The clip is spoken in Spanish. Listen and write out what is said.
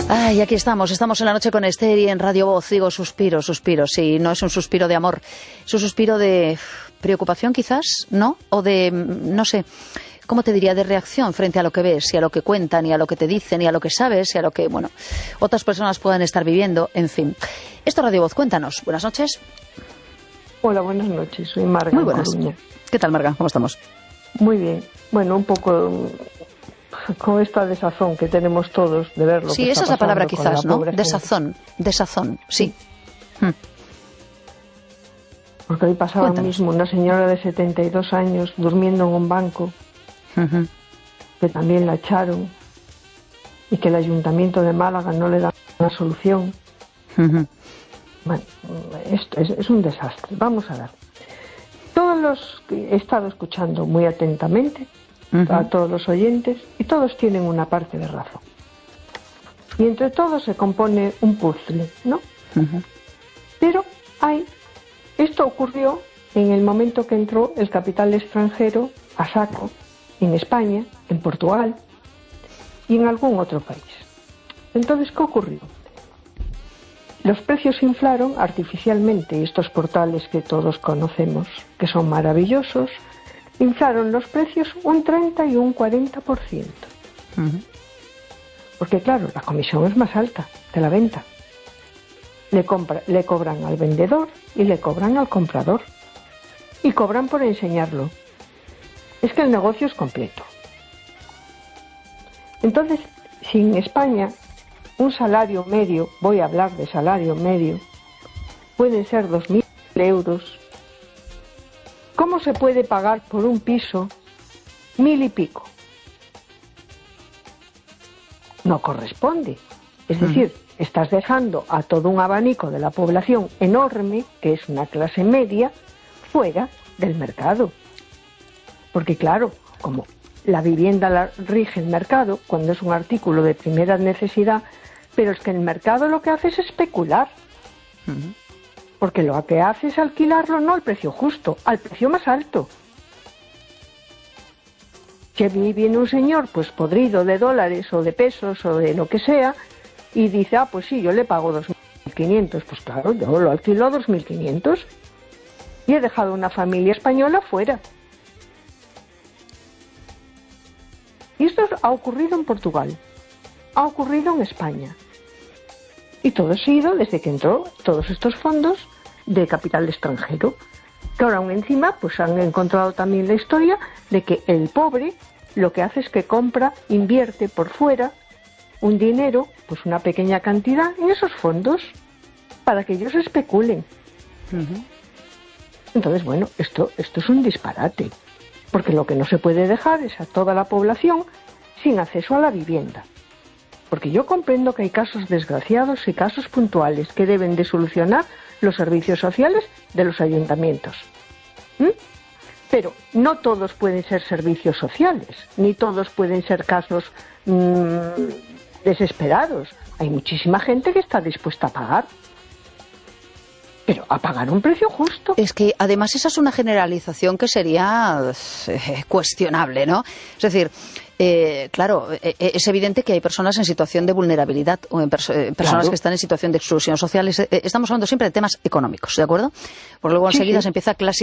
Ay, aquí estamos en la noche con Esther y en Radio Voz. Digo suspiro, sí, no es un suspiro de amor, es un suspiro de preocupación quizás, ¿no? O de, no sé, ¿cómo te diría? De reacción frente a lo que ves y a lo que cuentan y a lo que te dicen y a lo que sabes y a lo que, bueno, otras personas puedan estar viviendo, en fin. Esto es Radio Voz, cuéntanos. Buenas noches. Hola, buenas noches, soy Marga. Muy buenas. ¿Qué tal, Marga? ¿Cómo estamos? Muy bien. Bueno, un poco con esta desazón que tenemos todos de ver lo que está pasando. Sí, esa es la palabra quizás, ¿no? Desazón, sí. Porque hoy pasaba mismo una señora de 72 años durmiendo en un banco, que también la echaron, y que el Ayuntamiento de Málaga no le da una solución. Bueno, esto es un desastre. Vamos a ver. He estado escuchando muy atentamente a todos los oyentes y todos tienen una parte de razón. Y entre todos se compone un puzzle, ¿no? Pero esto ocurrió en el momento que entró el capital extranjero a saco en España, en Portugal y en algún otro país. Entonces, ¿qué ocurrió? Los precios se inflaron artificialmente, y estos portales que todos conocemos, que son maravillosos, inflaron los precios un 30 y un 40%. Porque claro, la comisión es más alta de la venta. Le cobran al vendedor y le cobran al comprador. Y cobran por enseñarlo. Es que el negocio es completo. Entonces, si en España un salario medio, voy a hablar de salario medio, pueden ser 2.000 euros, ¿cómo se puede pagar por un piso 1.000 y pico? No corresponde. Es decir, estás dejando a todo un abanico de la población enorme, que es una clase media, fuera del mercado. Porque claro, como la vivienda la rige el mercado, cuando es un artículo de primera necesidad, pero es que el mercado lo que hace es especular. Porque lo que hace es alquilarlo no al precio justo, al precio más alto. Que viene un señor pues podrido de dólares o de pesos o de lo que sea y dice, pues sí, yo le pago 2.500. Pues claro, yo lo alquilo a 2.500 y he dejado una familia española fuera. Y esto ha ocurrido en Portugal, ha ocurrido en España. Y todo ha sido desde que entró todos estos fondos de capital extranjero. Que ahora aún encima pues han encontrado también la historia de que el pobre lo que hace es que invierte por fuera un dinero, pues una pequeña cantidad en esos fondos para que ellos especulen. Entonces, bueno, esto es un disparate. Porque lo que no se puede dejar es a toda la población sin acceso a la vivienda. Porque yo comprendo que hay casos desgraciados y casos puntuales que deben de solucionar los servicios sociales de los ayuntamientos. Pero no todos pueden ser servicios sociales, ni todos pueden ser casos desesperados. Hay muchísima gente que está dispuesta a pagar. Pero a pagar un precio justo. Es que además esa es una generalización que sería cuestionable, ¿no? Es decir, claro, es evidente que hay personas en situación de vulnerabilidad o personas que están en situación de exclusión social. Estamos hablando siempre de temas económicos, ¿de acuerdo? Porque luego enseguida se empieza a clasificar